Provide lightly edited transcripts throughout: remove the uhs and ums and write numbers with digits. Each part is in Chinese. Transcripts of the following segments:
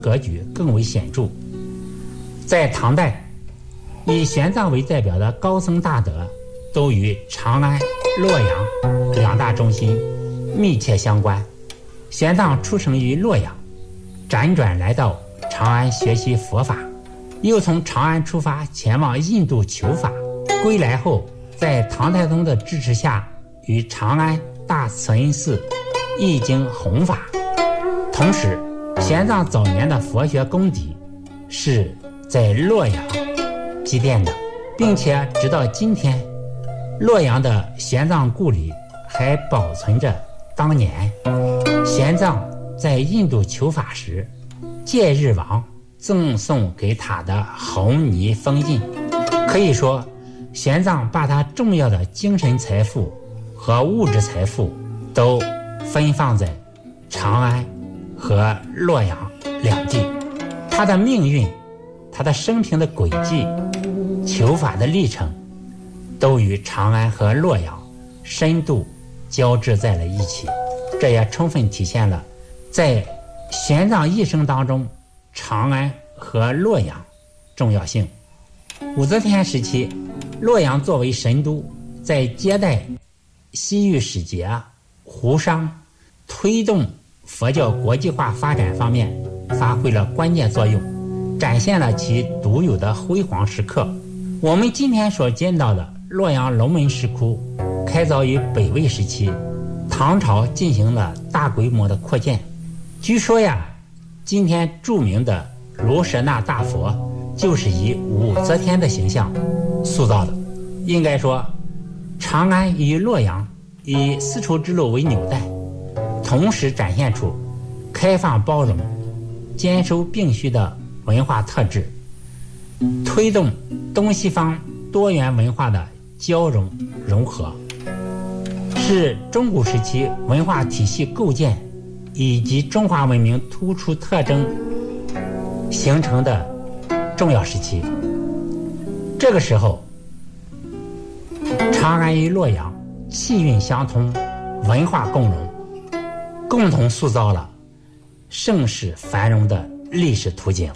格局更为显著。在唐代，以玄奘为代表的高僧大德都与长安、洛阳两大中心密切相关。玄奘出生于洛阳，辗转来到长安学习佛法，又从长安出发前往印度求法。归来后，在唐太宗的支持下，于长安大慈恩寺译经弘法。同时，玄奘早年的佛学功底是在洛阳积淀的，并且直到今天，洛阳的玄奘故里还保存着当年玄奘在印度求法时，戒日王赠送给他的红泥封印。可以说，玄奘把他重要的精神财富和物质财富都分放在长安和洛阳两地。他的命运，他的生平的轨迹，求法的历程，都与长安和洛阳深度交织在了一起。这也充分体现了在玄奘一生当中长安和洛阳重要性。武则天时期，洛阳作为神都，在接待西域使节、胡商，推动佛教国际化发展方面发挥了关键作用，展现了其独有的辉煌时刻。我们今天所见到的洛阳龙门石窟，开凿于北魏时期，唐朝进行了大规模的扩建。据说呀，今天著名的卢舍那大佛就是以武则天的形象塑造的。应该说，长安与洛阳以丝绸之路为纽带，同时展现出开放包容、兼收并蓄的文化特质，推动东西方多元文化的交融融合，是中古时期文化体系构建以及中华文明突出特征形成的重要时期。这个时候，长安与洛阳气韵相通，文化共融，共同塑造了盛世繁荣的历史图景。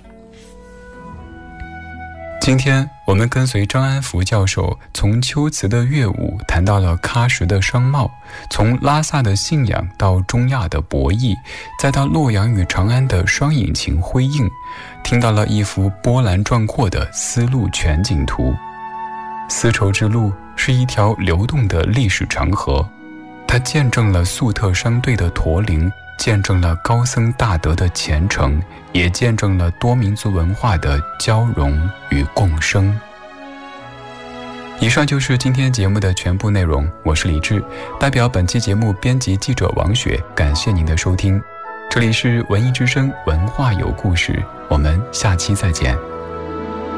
今天我们跟随张安福教授从秋瓷的乐舞谈到了喀什的商贸，从拉萨的信仰到中亚的博弈，再到洛阳与长安的双引擎辉映，听到了一幅波澜壮阔的丝路全景图。丝绸之路是一条流动的历史长河，它见证了粟特商队的驼铃，见证了高僧大德的虔诚，也见证了多民族文化的交融与共生。以上就是今天节目的全部内容，我是李志，代表本期节目编辑记者王雪，感谢您的收听。这里是文艺之声，文化有故事，我们下期再见。